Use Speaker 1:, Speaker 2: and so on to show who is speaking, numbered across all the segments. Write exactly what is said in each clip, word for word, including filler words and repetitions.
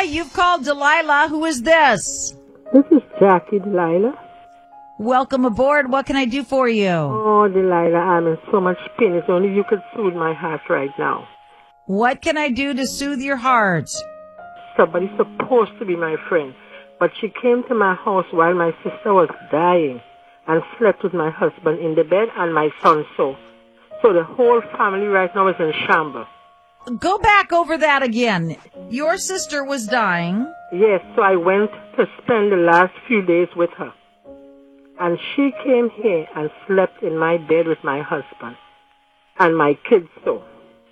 Speaker 1: Hi, you've called Delilah. Who is this?
Speaker 2: This is Jackie, Delilah.
Speaker 1: Welcome aboard. What can I do for you?
Speaker 2: Oh, Delilah, I'm in so much pain. It's only you could soothe my heart right now.
Speaker 1: What can I do to soothe your heart?
Speaker 2: Somebody's supposed to be my friend, but she came to my house while my sister was dying and slept with my husband in the bed and my son so. So the whole family right now is in shambles.
Speaker 1: Go back over that again. Your sister was dying.
Speaker 2: Yes, so I went to spend the last few days with her. And she came here and slept in my bed with my husband and my kids so.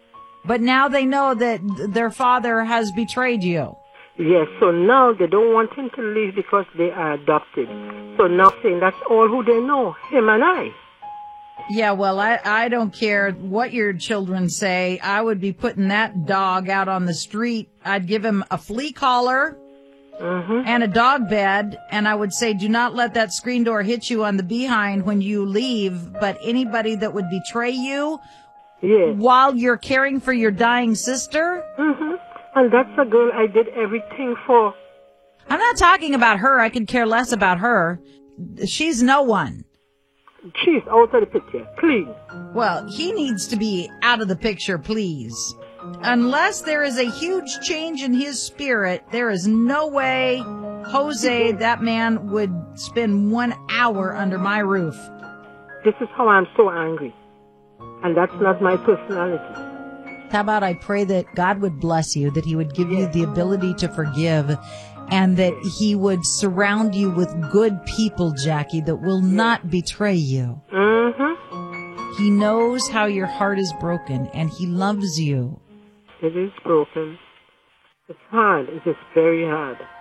Speaker 1: But now they know that their father has betrayed you.
Speaker 2: Yes, so now they don't want him to leave because they are adopted. So now saying that's all who they know, him and I.
Speaker 1: Yeah, well, I, I don't care what your children say. I would be putting that dog out on the street. I'd give him a flea collar
Speaker 2: mm-hmm.
Speaker 1: and a dog bed, and I would say, do not let that screen door hit you on the behind when you leave. But anybody that would betray you
Speaker 2: yes.
Speaker 1: while you're caring for your dying sister?
Speaker 2: Mm-hmm. And that's a girl I did everything for.
Speaker 1: I'm not talking about her. I could care less about her. She's no one.
Speaker 2: She's out of the picture, please.
Speaker 1: Well, he needs to be out of the picture, please. Unless there is a huge change in his spirit, there is no way Jose, that man, would spend one hour under my roof.
Speaker 2: This is how I'm so angry. And that's not my personality.
Speaker 1: How about I pray that God would bless you, that he would give you the ability to forgive, and that he would surround you with good people, Jackie, that will not betray you.
Speaker 2: Mm-hmm.
Speaker 1: He knows how your heart is broken, and he loves you.
Speaker 2: It is broken. It's hard. It is very hard.